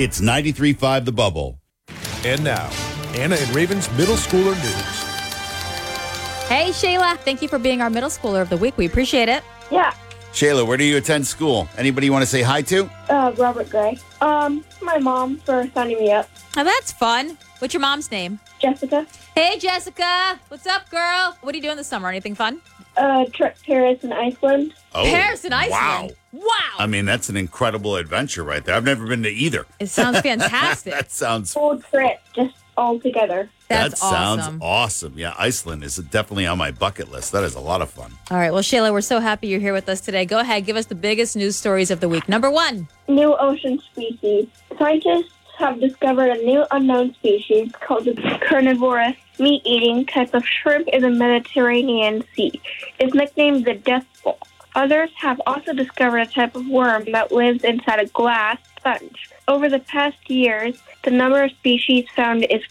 It's 93.5 The Bubble. And now, Anna and Raven's Middle Schooler News. Hey, Shayla. Thank you for being our middle schooler of the week. We appreciate it. Yeah, Shayla, where do you attend school? Anybody you want to say hi to? Robert Gray. My mom for signing me up. Now, that's fun. What's your mom's name? Jessica. Hey, Jessica. What's up, girl? What are you doing this summer? Anything fun? Trip Paris and Iceland. Oh, Paris and Iceland. Wow. I mean, that's an incredible adventure right there. I've never been to either. It sounds fantastic. That sounds... Whole trip, just all together. That's that sounds awesome. awesome. Yeah, Iceland is definitely on my bucket list. That is a lot of fun. All right. Well, Shayla, we're so happy you're here with us today. Go ahead. Give us the biggest news stories of the week. Number one. New ocean species. Scientists have discovered a new unknown species called the carnivorous meat-eating type of shrimp in the Mediterranean Sea. It's nicknamed the death ball. Others have also discovered a type of worm that lives inside a glass sponge. Over the past years, the number of species found is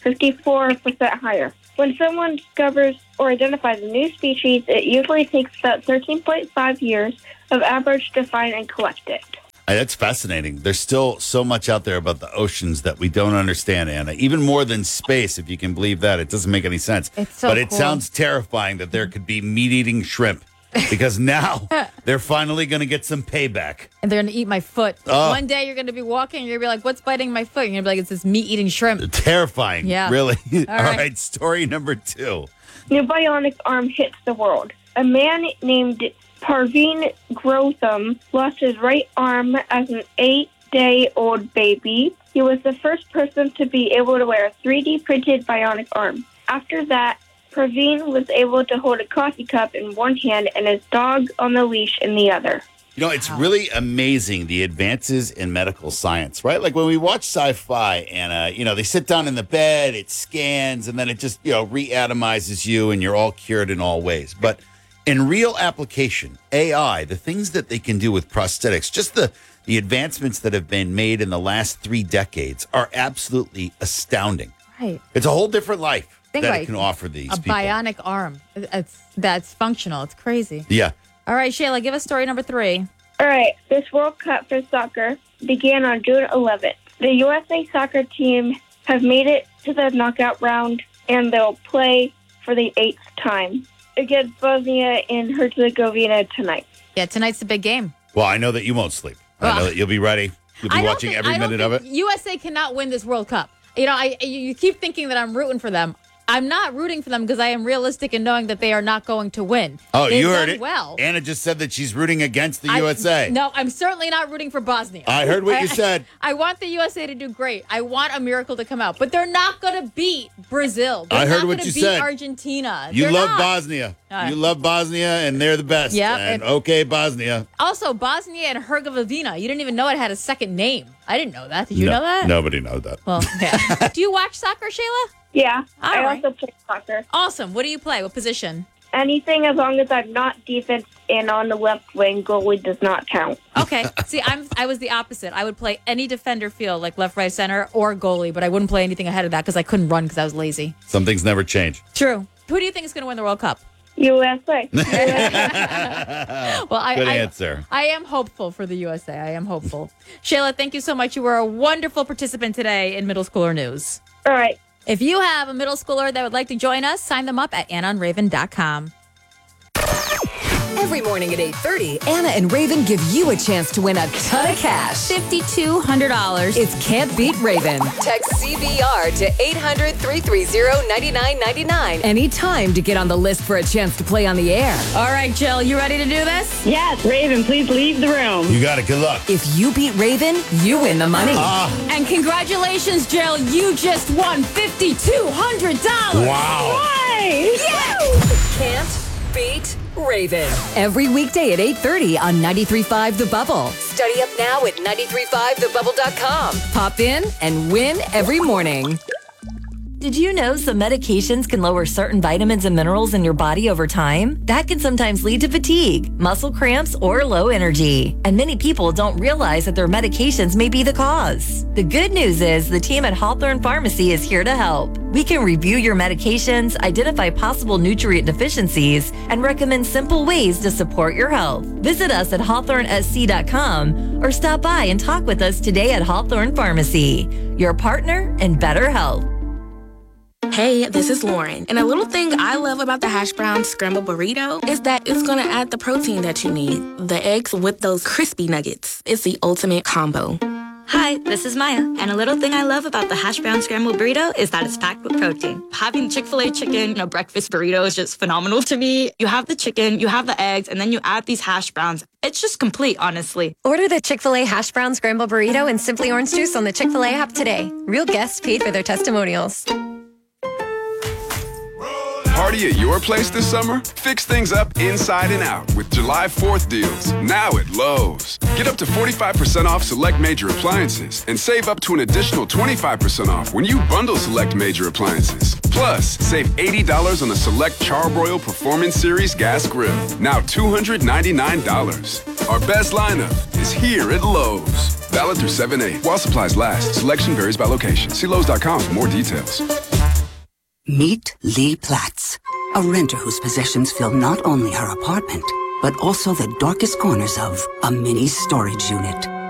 54% higher. When someone discovers or identifies a new species, it usually takes about 13.5 years of average to find and collect it. That's fascinating. There's still so much out there about the oceans that we don't understand, Anna. Even more than space, if you can believe that. It doesn't make any sense. It's so But it cool. sounds terrifying that there could be meat-eating shrimp. Because now they're finally going to get some payback. And they're going to eat my foot. Oh. One day you're going to be walking and you're going to be like, what's biting my foot? And you're going to be like, it's this meat-eating shrimp. Terrifying. Yeah. Really. All right. right. Story number 2. New bionic arm hits the world. A man named Parveen Grotham lost his right arm as an 8-day-old baby. He was the first person to be able to wear a 3D printed bionic arm. After that, Parveen was able to hold a coffee cup in one hand and his dog on the leash in the other. You know, it's really amazing, the advances in medical science, right? Like when we watch sci-fi and, they sit down in the bed, it scans, and then it just, reatomizes you and you're all cured in all ways. But in real application, AI, the things that they can do with prosthetics, just the advancements that have been made in the last 3 decades are absolutely astounding. Right. It's a whole different life Think that about it can offer these A people. bionic arm. That's functional. It's crazy. Yeah. All right, Shayla, give us story number 3. All right, this World Cup for soccer began on June 11th. The USA soccer team have made it to the knockout round, and they'll play for the 8th time against Bosnia and Herzegovina tonight. Yeah, tonight's the big game. Well, I know that you won't sleep. I know that you'll be ready. You'll be watching every minute of it. USA cannot win this World Cup. You keep thinking that I'm rooting for them. I'm not rooting for them because I am realistic in knowing that they are not going to win. Oh, They've you heard done it. Well, Anna just said that she's rooting against the USA. No, I'm certainly not rooting for Bosnia. I heard what you said. I want the USA to do great. I want a miracle to come out, but they're not going to beat Brazil. They're I heard not what gonna you beat said. Argentina. You They're love not. Bosnia. right. You love Bosnia, and they're the best. Yep, And and- okay, Bosnia. Also, Bosnia and Herzegovina. You didn't even know it had a second name. I didn't know that. Did you know that? Nobody knows that. Well, yeah. Do you watch soccer, Shayla? Yeah, All I right. also play soccer. Awesome. What do you play? What position? Anything as long as I'm not defense and on the left wing, goalie does not count. Okay. See, I was the opposite. I would play any defender field, like left, right, center, or goalie, but I wouldn't play anything ahead of that because I couldn't run because I was lazy. Some things never change. True. Who do you think is going to win the World Cup? USA. Well, Good answer. I am hopeful for the USA. I am hopeful. Shayla, thank you so much. You were a wonderful participant today in Middle Schooler News. All right. If you have a middle schooler that would like to join us, sign them up at AnnaandRaven.com. Every morning at 8:30, Anna and Raven give you a chance to win a ton of cash. $5,200. It's Can't Beat Raven. Text CBR to 800-330-9999 anytime to get on the list for a chance to play on the air. All right, Jill, you ready to do this? Yes, Raven, please leave the room. You got it. Good luck. If you beat Raven, you win the money. And congratulations, Jill. You just won $5,200. Wow. Can't beat Raven. Every weekday at 8:30 on 93.5 The Bubble. Study up now at 93.5thebubble.com. Pop in and win every morning. Did you know some medications can lower certain vitamins and minerals in your body over time? That can sometimes lead to fatigue, muscle cramps, or low energy. And many people don't realize that their medications may be the cause. The good news is the team at Hawthorne Pharmacy is here to help. We can review your medications, identify possible nutrient deficiencies, and recommend simple ways to support your health. Visit us at hawthornesc.com or stop by and talk with us today at Hawthorne Pharmacy, your partner in better health. Hey, this is Lauren, and a little thing I love about the hash brown scrambled burrito is that it's gonna add the protein that you need. The eggs with those crispy nuggets. It's the ultimate combo. Hi, this is Maya, and a little thing I love about the hash brown scrambled burrito is that it's packed with protein. Having Chick-fil-A chicken in a breakfast burrito is just phenomenal to me. You have the chicken, you have the eggs, and then you add these hash browns. It's just complete, honestly. Order the Chick-fil-A hash brown scrambled burrito and Simply Orange Juice on the Chick-fil-A app today. Real guests paid for their testimonials. Party at your place this summer? Fix things up inside and out with July 4th deals, now at Lowe's. Get up to 45% off select major appliances and save up to an additional 25% off when you bundle select major appliances. Plus, save $80 on the select Charbroil Performance Series gas grill, now $299. Our best lineup is here at Lowe's. Valid through 7/8 while supplies last. Selection varies by location. See Lowe's.com for more details. Meet Lee Platts, a renter whose possessions fill not only her apartment, but also the darkest corners of a mini storage unit.